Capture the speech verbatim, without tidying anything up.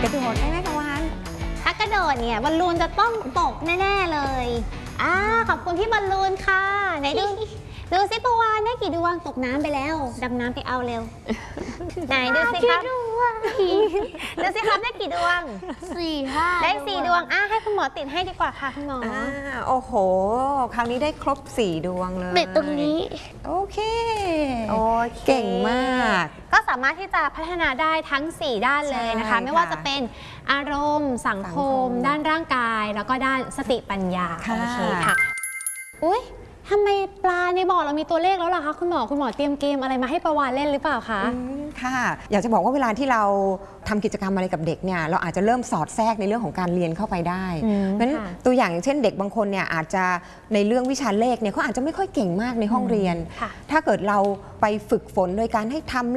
กระโดดได้ไหมประวานถ้ากระโดดเนี่ยบอลลูนจะต้องตกแน่ๆเลยอ่าขอบคุณพี่บอลลูนค่ะไหนดูดูสิประวานได้กี่ดวงตกน้ำไปแล้วดำน้ำไปเอาเร็วไหนดูสิครับดูสิครับได้กี่ดวงสี่ห้าได้สี่ดวงอ่ะให้คุณหมอติดให้ดีกว่าค่ะคุณหมออ่าโอ้โหคราวนี้ได้ครบสี่ดวงเลยเบ็ดตรงนี้โอเคโอเคเก่งมากก็สามารถที่จะพัฒนาได้ทั้งสี่ด้านเลยนะคะไม่ว่าจะเป็นอารมณ์สังคมด้านร่างกายแล้วก็ด้านสติปัญญาโอเคค่ะอุ๊ยทำไมปลาในบ่อเรามีตัวเลขแล้วล่ะคะคุณหมอคุณหมอเตรียมเกมอะไรมาให้ประวานเล่นหรือเปล่าคะค่ะอยากจะบอกว่าเวลาที่เราทำกิจกรรมอะไรกับเด็กเนี่ยเราอาจจะเริ่มสอดแทรกในเรื่องของการเรียนเข้าไปได้เพราะฉะนั้นตัวอย่างเช่นเด็กบางคนเนี่ยอาจจะในเรื่องวิชาเลขเนี่ยเขาอาจจะไม่ค่อยเก่งมากในห้องเรียนถ้าเกิดเราไปฝึกฝนโดยการให้ทำ